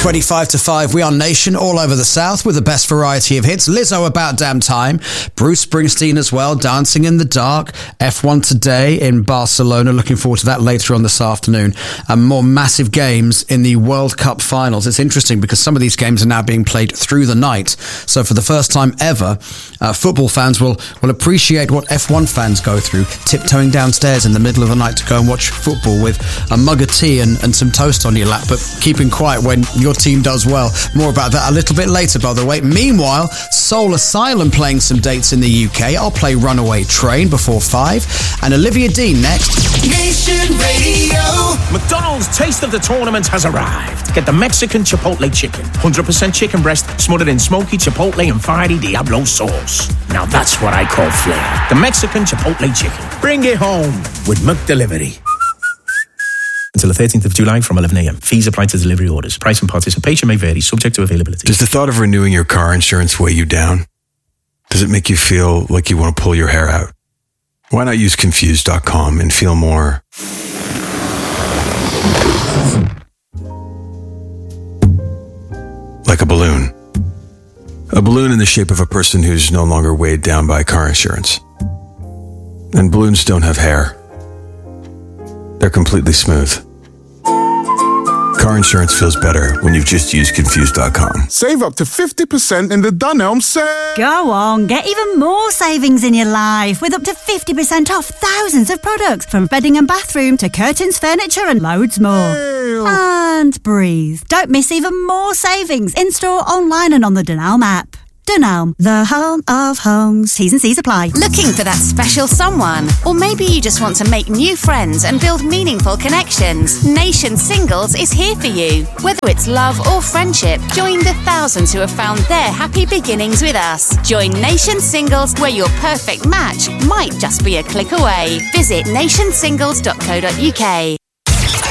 25 to 5, we are Nation all over the South with the best variety of hits. Lizzo, About Damn Time. Bruce Springsteen as well, Dancing in the Dark. F1 today in Barcelona. Looking forward to that later on this afternoon. And more massive games in the World Cup finals. It's interesting because some of these games are now being played through the night. So for the first time ever, football fans will appreciate what F1 fans go through, tiptoeing downstairs in the middle of the night to go and watch football with a mug of tea and some toast on your lap, but keeping quiet when your team does well. More about that a little bit later, by the way. Meanwhile, Soul Asylum playing some dates in the UK. I'll play Runaway Train before 5. And Olivia Dean next. Nation Radio. McDonald's Taste of the Tournament has arrived. Get the Mexican Chipotle chicken. 100% chicken breast smothered in smoky Chipotle and fiery Diablo sauce. Now that's what I call flair. The Mexican Chipotle chicken. Bring it home with McDelivery. Until the 13th of July from 11 a.m. Fees apply to delivery orders. Price and participation may vary, subject to availability. Does the thought of renewing your car insurance weigh you down? Does it make you feel like you want to pull your hair out? Why not use Confused.com and feel more like a balloon? A balloon in the shape of a person who's no longer weighed down by car insurance. And balloons don't have hair. They're completely smooth. Car insurance feels better when you've just used Confused.com. Save up to 50% in the Dunelm sale. Go on, get even more savings in your life with up to 50% off thousands of products from bedding and bathroom to curtains, furniture and loads more. And breathe. Don't miss even more savings in-store, online and on the Dunelm app. Dunelm, the home of homes. T's and C's apply. Looking for that special someone? Or maybe you just want to make new friends and build meaningful connections. Nation Singles is here for you. Whether it's love or friendship, join the thousands who have found their happy beginnings with us. Join Nation Singles, where your perfect match might just be a click away. Visit nationsingles.co.uk.